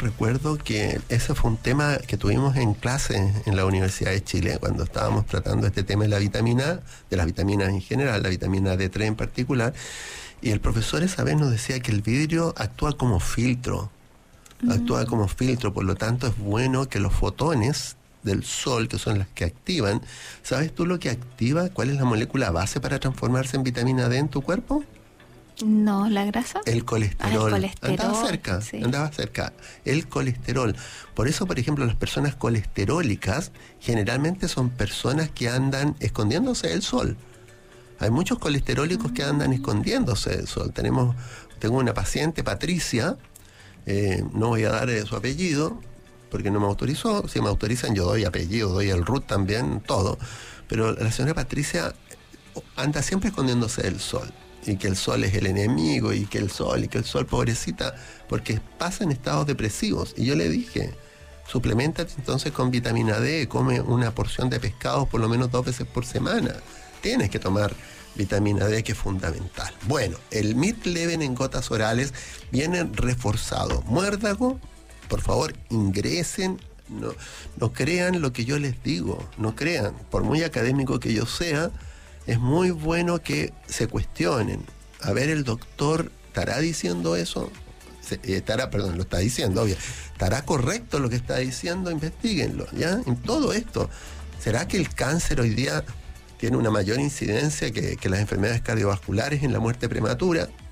recuerdo que ese fue un tema que tuvimos en clase en la Universidad de Chile, cuando estábamos tratando este tema de la vitamina A, de las vitaminas en general, la vitamina D3 en particular, y el profesor esa vez nos decía que el vidrio actúa como filtro, por lo tanto es bueno que los fotones del sol, que son las que activan, ¿sabes tú lo que activa? ¿Cuál es la molécula base para transformarse en vitamina D en tu cuerpo? No, ¿la grasa? El colesterol. El colesterol. Andaba cerca. El colesterol. Por eso, por ejemplo, las personas colesterólicas generalmente son personas que andan escondiéndose del sol. Hay muchos colesterólicos que andan escondiéndose del sol. Tengo una paciente, Patricia, no voy a dar su apellido, porque no me autorizó. Si me autorizan, yo doy apellido, doy el root también, todo. Pero la señora Patricia anda siempre escondiéndose del sol. Y que el sol es el enemigo, y que el sol, pobrecita, porque pasa en estados depresivos. Y yo le dije, suplementate entonces con vitamina D, come una porción de pescados por lo menos 2 veces por semana. Tienes que tomar vitamina D, que es fundamental. Bueno, el Mid-Leven en gotas orales viene reforzado. Muérdago, por favor, ingresen. No crean lo que yo les digo, no crean. Por muy académico que yo sea, es muy bueno que se cuestionen. A ver, el doctor, ¿estará diciendo eso? Lo está diciendo, obvio. ¿Estará correcto lo que está diciendo? Investíguenlo, ¿ya? En todo esto. ¿Será que el cáncer hoy día tiene una mayor incidencia que las enfermedades cardiovasculares en la muerte prematura?